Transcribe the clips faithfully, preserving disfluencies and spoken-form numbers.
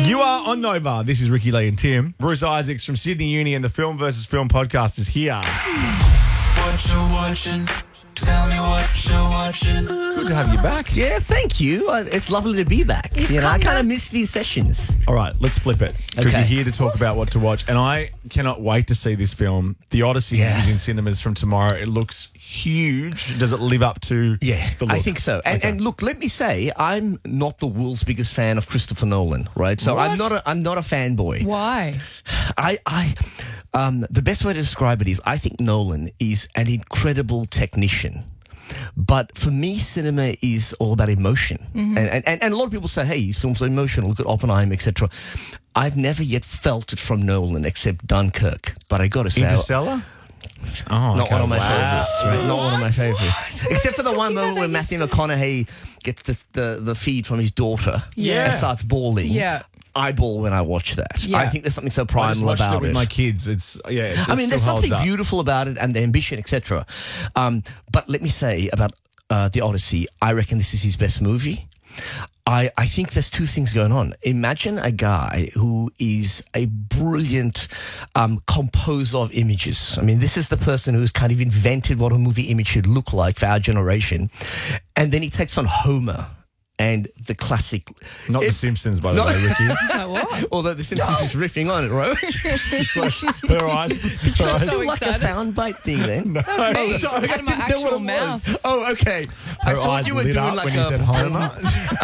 You are on Nova. This is Ricky Lee and Tim. Bruce Isaacs from Sydney Uni and the Film versus Film podcast is here. What you watching? Tell me what you're watching. Good to have you back. Yeah, thank you. Uh, It's lovely to be back. You've you know, I come kind of back. miss these sessions. All right, let's flip it because Okay. you're here to talk about what to watch, and I cannot wait to see this film. The Odyssey Yeah. is in cinemas from tomorrow. It looks huge. Does it live up to? Yeah, the look? I think so. And, Okay. and look, let me say, I'm not the world's biggest fan of Christopher Nolan, right? So What? I'm not a I'm not a fanboy. Why? I I um the best way to describe it is I think Nolan is an incredible technician. But for me, cinema is all about emotion. Mm-hmm. And, and, and a lot of people say, hey, his films are emotional. Look at Oppenheimer, et cetera. I've never yet felt it from Nolan except Dunkirk. But I got to say, Interstellar. Oh, not okay. one of my Wow. favorites, right? Not one of my favorites. Except for the just one talking moment about where that Matthew yesterday. McConaughey gets the, the, the feed from his daughter Yeah. and starts bawling. Yeah. I bawl when I watch that. Yeah. I think there's something so I just primal watched about it with my kids. It's yeah. It I mean, still there's holds something up. beautiful about it and the ambition, et cetera. Um, but let me say about uh, The Odyssey, I reckon this is his best movie. I, I think there's two things going on. Imagine a guy who is a brilliant um, composer of images. I mean, this is the person who's kind of invented what a movie image should look like for our generation. And then he takes on Homer and the classic. Not The It- Simpsons, by the No. way, Ricky. So what? Although The Simpsons is riffing on it, right? It's like, all right. All right. so It's like a excited. soundbite thing then. That was me. Oh, sorry, Out I of my didn't know what actual it mouth. was. Oh, okay. I Her thought eyes you were lit doing up like when a you said Homer.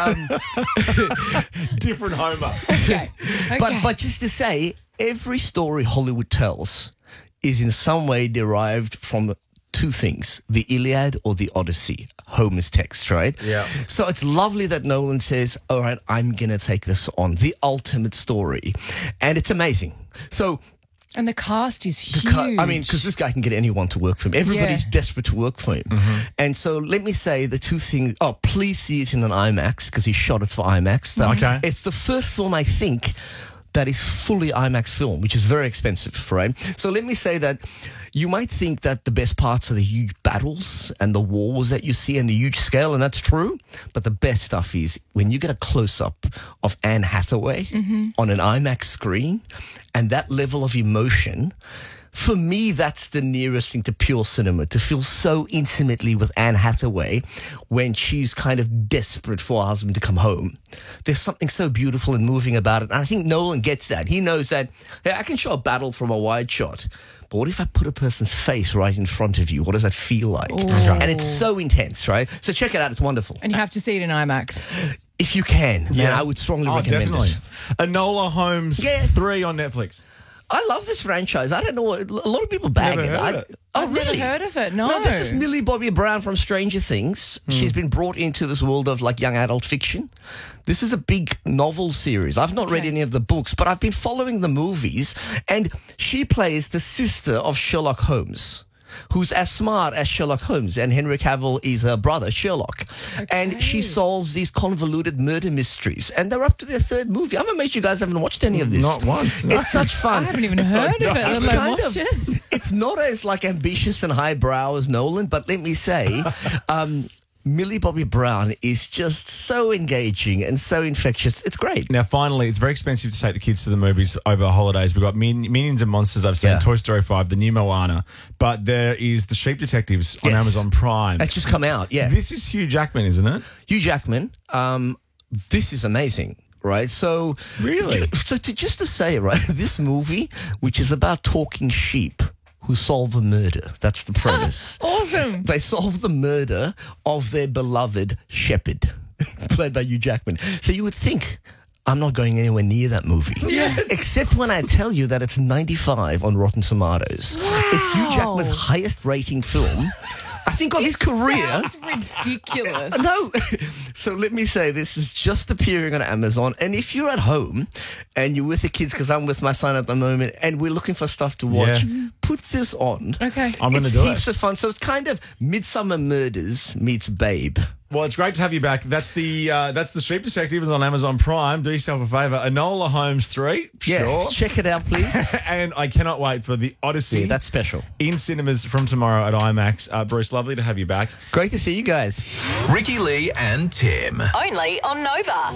Um, Different Homer. Okay. okay. but but just to say, every story Hollywood tells is in some way derived from two things: the Iliad or the Odyssey, Homer's text, right? Yeah. So it's lovely that Nolan says, "All right, I'm gonna take this on, the ultimate story," and it's amazing. So. and the cast is huge. The cu- I mean, because this guy can get anyone to work for him. Everybody's Yeah. desperate to work for him. And so let me say the two things. Oh, please see it in an IMAX because he shot it for IMAX. So Okay. It's the first film, I think, that is fully IMAX film, which is very expensive, right? So let me say that you might think that the best parts are the huge battles and the wars that you see and the huge scale, and that's true. But the best stuff is when you get a close-up of Anne Hathaway on an IMAX screen and that level of emotion. For me, that's the nearest thing to pure cinema, to feel so intimately with Anne Hathaway when she's kind of desperate for her husband to come home. There's something so beautiful and moving about it. And I think Nolan gets that. He knows that, hey, I can show a battle from a wide shot, but what if I put a person's face right in front of you? What does that feel like? Okay. And it's so intense, right? So check it out. It's wonderful. And you have to see it in IMAX. If you can, yeah, Yeah. I would strongly Oh, recommend definitely. it. Enola Holmes Yeah. three on Netflix. I love this franchise. I don't know. what- A lot of people bag Never it. heard I, it. Oh, I've really? never heard of it. No. No, this is Millie Bobby Brown from Stranger Things. She's been brought into this world of like young adult fiction. This is a big novel series. I've not read Okay. any of the books, but I've been following the movies, and she plays the sister of Sherlock Holmes, who's as smart as Sherlock Holmes, and Henry Cavill is her brother, Sherlock. And she Okay. solves these convoluted murder mysteries, and they're up to their third movie. I'm amazed you guys haven't watched any of this. Not once, no. It's such I fun. haven't even heard of it, let It's alone kind watch of- it. It's not as like ambitious and highbrow as Nolan, but let me say, um, Millie Bobby Brown is just so engaging and so infectious. It's great. Now, finally, it's very expensive to take the kids to the movies over holidays. We've got Min- Minions and Monsters, I've seen, Yeah. Toy Story five, the new Moana, but there is The Sheep Detectives on Yes. Amazon Prime. That's just come out. Yeah, This is Hugh Jackman, isn't it? Hugh Jackman. Um, this is amazing. Right, so Really? so to just to say, right, this movie, which is about talking sheep who solve a murder. That's the premise. Awesome. They solve the murder of their beloved shepherd, played by Hugh Jackman. So you would think, I'm not going anywhere near that movie. Yes. Except when I tell you that it's ninety-five on Rotten Tomatoes. It's Hugh Jackman's highest rating film. I think of his career. Sounds ridiculous. No. So let me say, this is just appearing on Amazon. And if you're at home and you're with the kids, because I'm with my son at the moment, and we're looking for stuff to watch, Yeah. put this on. Okay. I'm going It's to do heaps it. of fun. So it's kind of Midsummer Murders meets Babe. Well, it's great to have you back. That's the uh, that's the Sheep Detectives on Amazon Prime. Do yourself a favour. Enola Holmes three. Yes, Sure. check it out, please. And I cannot wait for The Odyssey. Yeah, that's special. in cinemas from tomorrow at IMAX. Uh, Bruce, lovely to have you back. Great to see you guys. Ricky Lee and Tim. Only on Nova.